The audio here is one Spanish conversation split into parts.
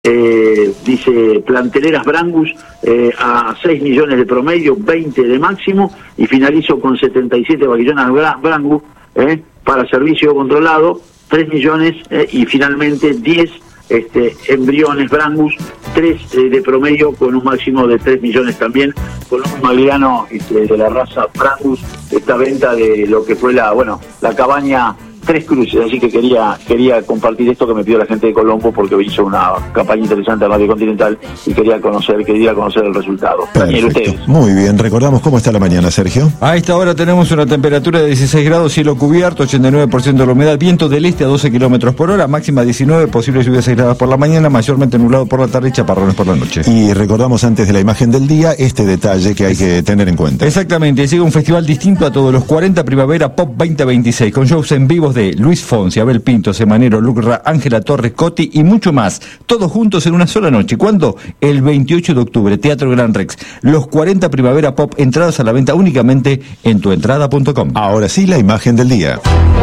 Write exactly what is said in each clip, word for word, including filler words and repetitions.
Eh, dice Planteleras Brangus eh, a seis millones de promedio, veinte de máximo, y finalizo con setenta y siete vaquillonas Brangus eh, para servicio controlado, tres millones eh, y finalmente diez este, embriones Brangus, tres eh, de promedio con un máximo de tres millones también, con un magliano este, de la raza Brangus, esta venta de lo que fue la, bueno, la cabaña Tres Cruces, así que quería quería compartir esto que me pidió la gente de Colombo porque hizo una campaña interesante a Radio Continental y quería conocer, quería conocer el resultado. Daniel, ustedes. Muy bien, recordamos cómo está la mañana, Sergio. A esta hora tenemos una temperatura de dieciséis grados, cielo cubierto, ochenta y nueve por ciento de la humedad, viento del este a doce kilómetros por hora, máxima diecinueve, posibles lluvias aisladas por la mañana, mayormente nublado por la tarde y chaparrones por la noche. Y recordamos antes de la imagen del día este detalle que hay que tener en cuenta. Exactamente, llega un festival distinto a todos los cuarenta Primavera Pop veinte veintiséis, con shows en vivos de Luis Fonsi, Abel Pinto, Semanero, Lucra, Ángela Torres, Coti y mucho más, todos juntos en una sola noche. ¿Cuándo? El veintiocho de octubre, Teatro Gran Rex. Los cuarenta Primavera Pop, entradas a la venta únicamente en tuentrada punto com. Ahora sí, la imagen del día.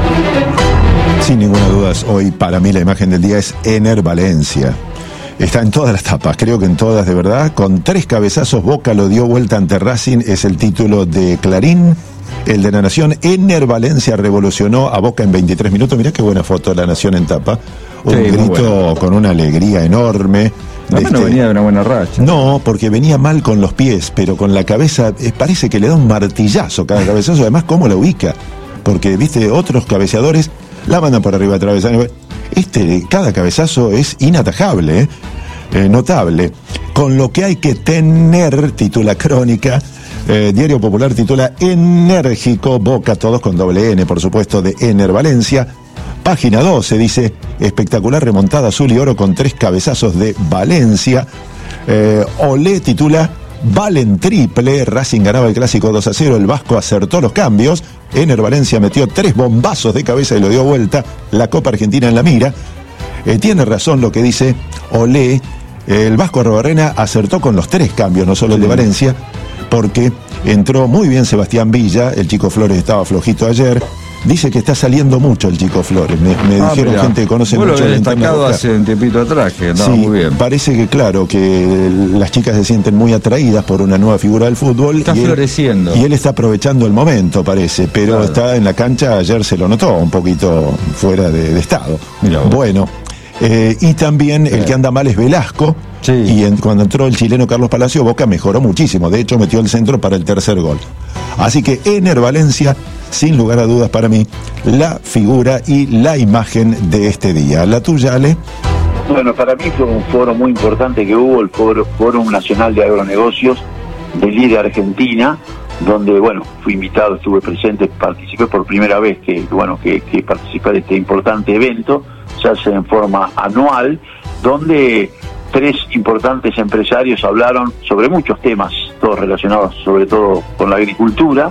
Sin ninguna duda, hoy para mí la imagen del día es Ener Valencia. Está en todas las tapas, creo que en todas de verdad. Con tres cabezazos, Boca lo dio vuelta ante Racing, es el título de Clarín. El de La Nación, Ener Valencia revolucionó a Boca en veintitrés minutos. Mirá qué buena foto de La Nación en tapa. Un sí, grito bueno, con una alegría enorme. No, este... no venía de una buena racha. No, porque venía mal con los pies, pero con la cabeza, eh, parece que le da un martillazo cada cabezazo. Además, cómo la ubica. Porque, viste, otros cabeceadores la mandan por arriba atravesando. Este, cada cabezazo es inatajable, ¿eh? Eh, notable. Con lo que hay que tener, titula Crónica. Eh, Diario Popular titula Enérgico, Boca, todos con doble N, por supuesto, de Ener Valencia. Página doce dice, espectacular remontada azul y oro con tres cabezazos de Valencia. Eh, Olé titula, Valen triple, Racing ganaba el clásico dos a cero, el Vasco acertó los cambios, Ener Valencia metió tres bombazos de cabeza y lo dio vuelta, la Copa Argentina en la mira. Eh, tiene razón lo que dice Olé, el Vasco Arrobarrena acertó con los tres cambios, no solo el de Valencia, porque entró muy bien Sebastián Villa, el Chico Flores estaba flojito ayer, dice que está saliendo mucho el Chico Flores, me, me ah, dijeron mirá. gente que conoce bueno, mucho el destacado hace un tiempito atrás, que andaba sí, muy bien. Parece que claro, que las chicas se sienten muy atraídas por una nueva figura del fútbol. Está y floreciendo. Él, y él está aprovechando el momento, parece, pero claro. Está en la cancha, ayer se lo notó, un poquito fuera de, de estado. Mirá, bueno, eh, y también sí. El que anda mal es Velasco. Sí. Y en, cuando entró el chileno Carlos Palacio, Boca mejoró muchísimo, de hecho metió el centro para el tercer gol. Así que Ener Valencia, sin lugar a dudas para mí, la figura y la imagen de este día. ¿La tuya, Ale? Bueno, para mí fue un foro muy importante que hubo, el foro, Fórum Nacional de Agronegocios de Líder Argentina, donde, bueno, fui invitado, estuve presente, participé por primera vez que, bueno, que, que participé de este importante evento, se hace en forma anual, donde tres importantes empresarios hablaron sobre muchos temas, todos relacionados sobre todo con la agricultura,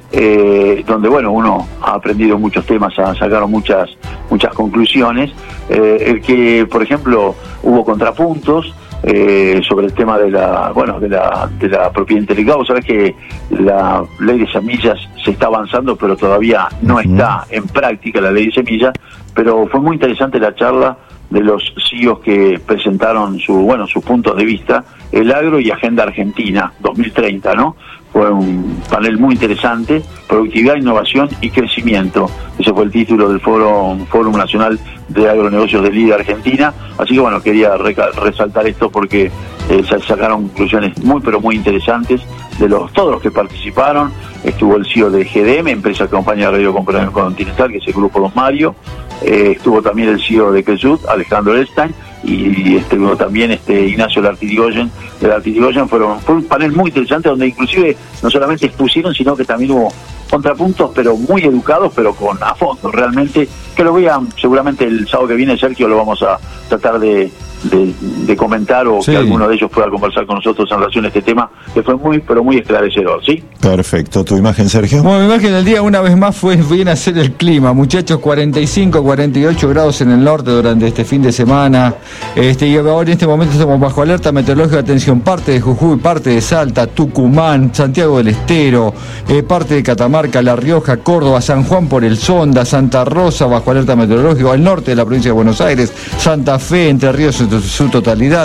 eh, donde bueno, uno ha aprendido muchos temas, sacaron muchas muchas conclusiones, eh, el que por ejemplo hubo contrapuntos eh, sobre el tema de la bueno de la de la propiedad intelectual. Vos sabés que la ley de semillas se está avanzando, pero todavía no está en práctica la ley de semillas, pero fue muy interesante la charla de los C E Os que presentaron su bueno sus puntos de vista, el agro y Agenda Argentina dos mil treinta, ¿no? Fue un panel muy interesante, productividad, innovación y crecimiento. Ese fue el título del Foro, Fórum Nacional de Agronegocios de Líder Argentina. Así que bueno, quería reca- resaltar esto porque eh, se sacaron conclusiones muy pero muy interesantes de los todos los que participaron. Estuvo el C E O de G D M, empresa que acompaña a Radio Continental, que es el Grupo Don Mario. Eh, estuvo también el C E O de Quesut, Alejandro Elstein, y estuvo también este Ignacio Lartirigoyen de Lartirigoyen. Fueron, fue un panel muy interesante donde inclusive no solamente expusieron, sino que también hubo contrapuntos, pero muy educados, pero con a fondo realmente, que lo vean seguramente el sábado que viene, Sergio, lo vamos a tratar de, de, de comentar o sí. Que alguno de ellos pueda conversar con nosotros en relación a este tema, que fue muy, pero muy esclarecedor, ¿sí? Perfecto. ¿Tu imagen, Sergio? Bueno, mi imagen del día una vez más fue bien hacer el clima, muchachos, cuarenta y cinco, cuarenta y ocho grados en el norte durante este fin de semana, este, y ahora en este momento estamos bajo alerta meteorológica, atención, parte de Jujuy, parte de Salta, Tucumán, Santiago del Estero, eh, parte de Catamarca, La Rioja, Córdoba, San Juan por el Sonda, Santa Rosa bajo alerta meteorológica, al norte de la provincia de Buenos Aires, Santa Fe, Entre Ríos en su totalidad. totalidad